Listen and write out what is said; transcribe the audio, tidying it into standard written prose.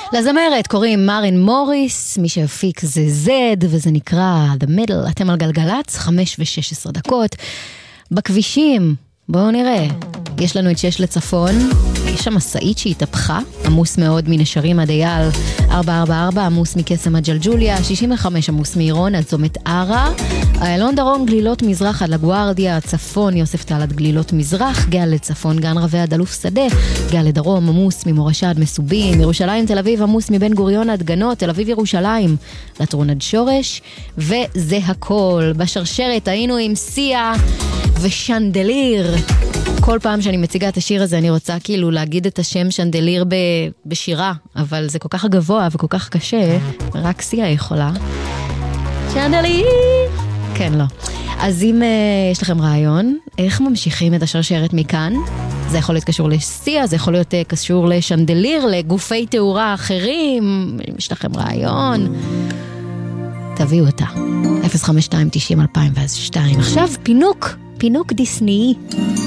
לזמרת קוראים מרין מוריס, מי שהפיק זה זד, וזה נקרא The Middle. אתם על גלגלץ, 5:16. בכבישים, בואו נראה. יש לנו את 6 לצפון, יש שם מסעית שהתהפכה, עמוס מאוד מנשרים עד אייל, 444 עמוס מקסם עד ג'לג'וליה, 65 עמוס מעירון עד צומת ערה, איילון דרום גלילות מזרח עד לגוארדיה, צפון יוסף טל עד גלילות מזרח, גל לצפון גן רבי עד אלוף שדה, גל לדרום עמוס ממורשה עד מסובים, ירושלים תל אביב עמוס מבן גוריון עד גנות, תל אביב ירושלים לטרון עד שורש, וזה הכל. בשרשרת היינו עם סיה ושנדליר. כל פעם שאני מציגה את השיר הזה אני רוצה כאילו להגיד את השם שנדליר בשירה, אבל זה כל כך גבוה וכל כך קשה, רק סיה יכולה. שנדליר! כן, לא. אז אם יש לכם רעיון, איך ממשיכים את השרשרת מכאן? זה יכול להיות קשור לסיה, זה יכול להיות קשור לשנדליר, לגופי תאורה אחרים. אם יש לכם רעיון, תביאו אותה. 052-90-2002. עכשיו פינוק דיסני.